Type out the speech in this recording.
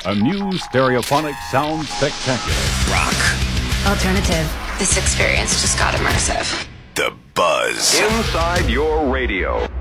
A new stereophonic sound spectacular. Rock. Alternative. This experience just got immersive. The Buzz. Inside your radio.